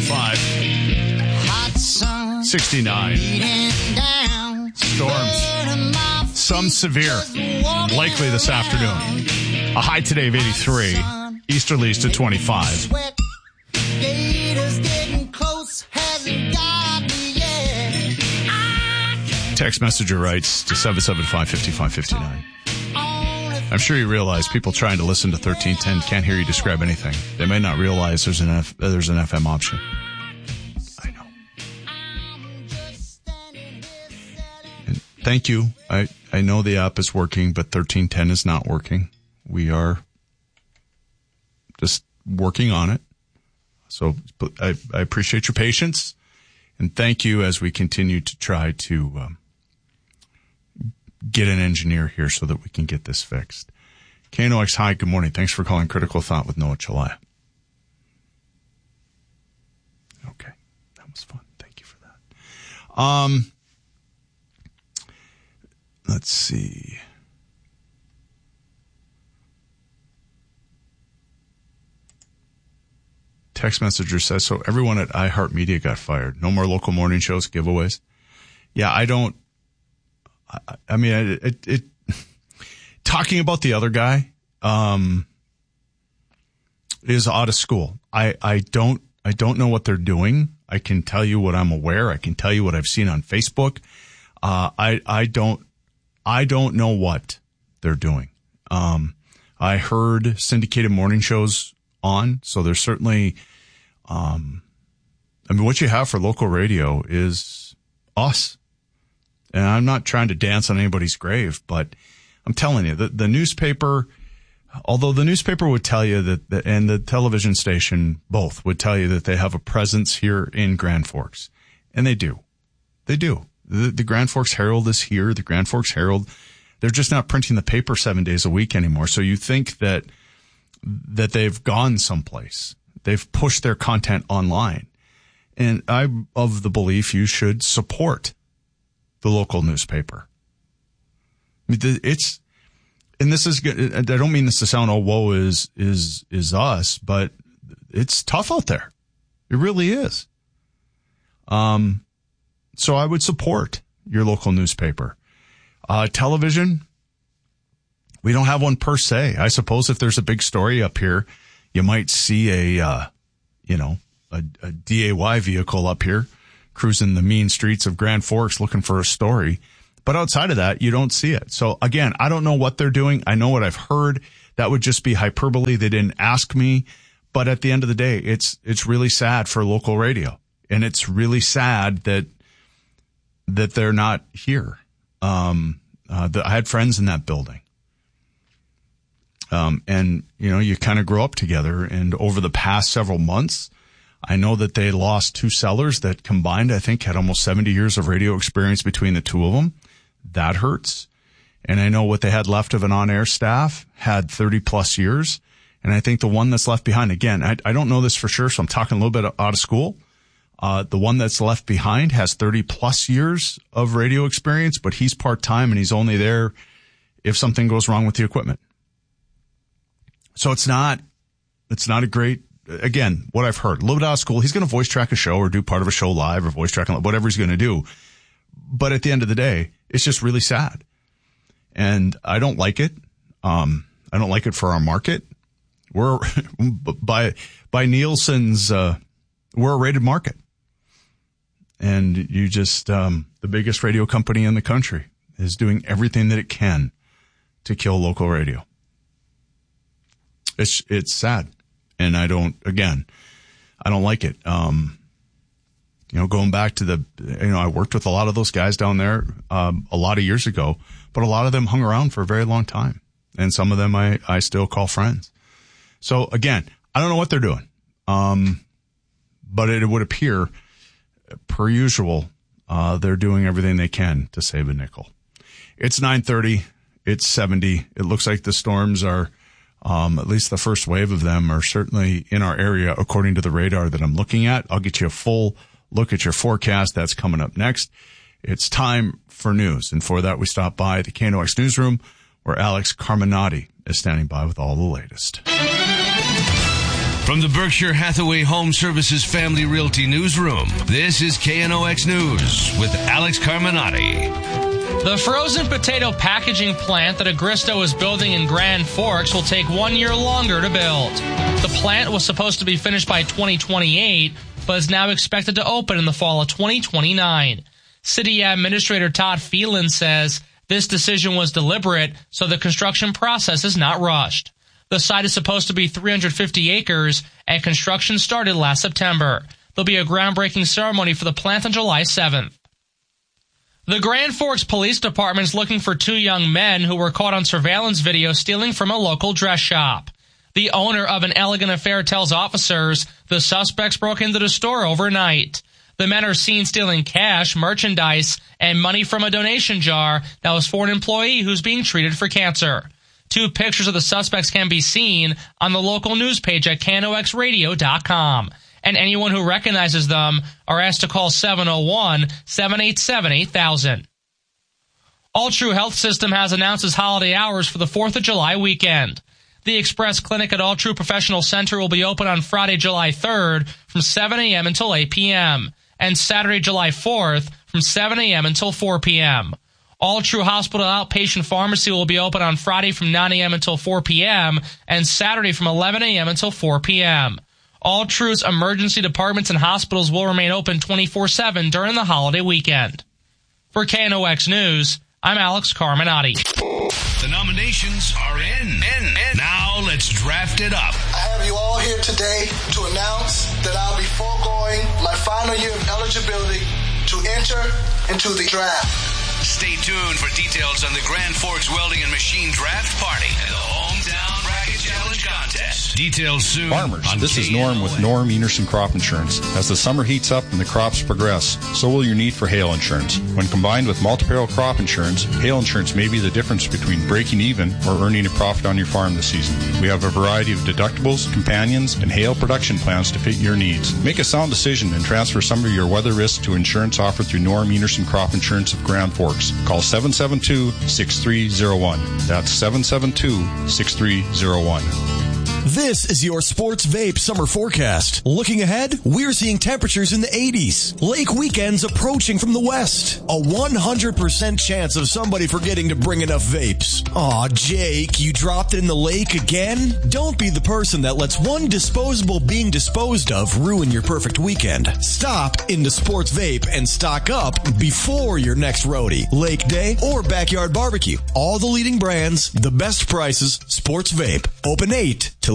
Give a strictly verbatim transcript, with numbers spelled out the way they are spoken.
twenty-five. sixty-nine. Storms. Some severe. Likely this afternoon. A high today of eighty-three. Easterlies to twenty-five. Text messenger writes to seven seven five, five five five nine. I'm sure you realize people trying to listen to thirteen ten can't hear you describe anything. They may not realize there's an F, there's an F M option. I know. And thank you. I, I know the app is working, but thirteen ten is not working. We are just working on it. So I, I appreciate your patience, and thank you as we continue to try to um, get an engineer here so that we can get this fixed. K N O X, hi, good morning. Thanks for calling Critical Thought with Noah Chalaya. Okay, that was fun. Thank you for that. Um, let's see. Text messenger says, so everyone at iHeartMedia got fired. No more local morning shows, giveaways. Yeah, I don't, I, I mean, it, it, talking about the other guy, um, is out of school. I, I don't, I don't know what they're doing. I can tell you what I'm aware. I can tell you what I've seen on Facebook. Uh, I, I don't, I don't know what they're doing. Um, I heard syndicated morning shows on, so there's certainly, um, I mean, what you have for local radio is us. And I'm not trying to dance on anybody's grave, but I'm telling you, the, the newspaper, although the newspaper would tell you that, the, and the television station both would tell you that they have a presence here in Grand Forks. And they do. They do. The, the Grand Forks Herald is here. The Grand Forks Herald, they're just not printing the paper seven days a week anymore. So you think that that they've gone someplace. They've pushed their content online. And I'm of the belief you should support the local newspaper. I mean, it's, and this is good. I don't mean this to sound, oh, woe is, is, is us, but it's tough out there. It really is. Um, so I would support your local newspaper. Uh, television, we don't have one per se. I suppose if there's a big story up here, you might see a, uh, you know, a, a D A Y vehicle up here cruising the mean streets of Grand Forks looking for a story. But outside of that, you don't see it. So again, I don't know what they're doing. I know what I've heard. That would just be hyperbole. They didn't ask me. But at the end of the day, it's, it's really sad for local radio. And it's really sad that, that they're not here. Um, uh, the, I had friends in that building. Um, and, you know, you kind of grow up together. And over the past several months, I know that they lost two sellers that combined, I think, had almost seventy years of radio experience between the two of them. That hurts. And I know what they had left of an on-air staff had thirty plus years. And I think the one that's left behind, again, I, I don't know this for sure, so I'm talking a little bit out of school. Uh, the one that's left behind has thirty plus years of radio experience, but he's part-time and he's only there if something goes wrong with the equipment. So it's not, it's not a great, again, what I've heard, a little bit out of school. He's going to voice track a show or do part of a show live or voice track, whatever he's going to do. But at the end of the day, it's just really sad. And I don't like it. Um, I don't like it for our market. We're by, by Nielsen's, uh, we're a rated market. And you just, um, the biggest radio company in the country is doing everything that it can to kill local radio. It's, it's sad. And I don't, again, I don't like it. Um, you know, going back to the, you know, I worked with a lot of those guys down there, um, a lot of years ago, but a lot of them hung around for a very long time. And some of them I, I still call friends. So again, I don't know what they're doing. Um, but it would appear, per usual, uh, they're doing everything they can to save a nickel. It's nine thirty. It's seventy. It looks like the storms are, um, at least the first wave of them are certainly in our area, according to the radar that I'm looking at. I'll get you a full look at your forecast. That's coming up next. It's time for news. And for that, we stop by the K N O X newsroom where Alex Carminati is standing by with all the latest. From the Berkshire Hathaway Home Services Family Realty Newsroom, this is K N O X News with Alex Carminati. The frozen potato packaging plant that Agristo is building in Grand Forks will take one year longer to build. The plant was supposed to be finished by twenty twenty-eight, but is now expected to open in the fall of twenty twenty-nine. City Administrator Todd Phelan says this decision was deliberate, so the construction process is not rushed. The site is supposed to be three hundred fifty acres, and construction started last September. There'll be a groundbreaking ceremony for the plant on July seventh. The Grand Forks Police Department is looking for two young men who were caught on surveillance video stealing from a local dress shop. The owner of an Elegant Affair tells officers the suspects broke into the store overnight. The men are seen stealing cash, merchandise, and money from a donation jar that was for an employee who's being treated for cancer. Two pictures of the suspects can be seen on the local news page at K N O X radio dot com. And anyone who recognizes them are asked to call seven oh one, seven eight seven, eight thousand. All True Health System has announced its holiday hours for the fourth of July weekend. The Express Clinic at All True Professional Center will be open on Friday, July third from seven a.m. until eight p.m. and Saturday, July fourth from seven a.m. until four p.m. All True Hospital Outpatient Pharmacy will be open on Friday from nine a.m. until four p.m. and Saturday from eleven a.m. until four p.m. All True's emergency departments and hospitals will remain open twenty-four seven during the holiday weekend. For K N O X News, I'm Alex Carminati. The nominations are in. in, in. Now let's draft it up. I have you all here today to announce that I'll be foregoing my final year of eligibility to enter into the draft. Stay tuned for details on the Grand Forks Welding and Machine Draft Party and the Hometown Bracket Challenge Contest. Details soon. Farmers, this is Norm with Norm Enerson Crop Insurance. As the summer heats up and the crops progress, so will your need for hail insurance. When combined with multi-peril crop insurance, hail insurance may be the difference between breaking even or earning a profit on your farm this season. We have a variety of deductibles, companions, and hail production plans to fit your needs. Make a sound decision and transfer some of your weather risk to insurance offered through Norm Enerson Crop Insurance of Grand Forks. Call seven seven two, six three zero one. That's seven seven two, six three zero one. This is your Sports Vape summer forecast. Looking ahead, we're seeing temperatures in the eighties. Lake weekends approaching from the west. A one hundred percent chance of somebody forgetting to bring enough vapes. Aw, Jake, you dropped it in the lake again? Don't be the person that lets one disposable being disposed of ruin your perfect weekend. Stop into Sports Vape and stock up before your next roadie, lake day, or backyard barbecue. All the leading brands, the best prices, Sports Vape. Open eight to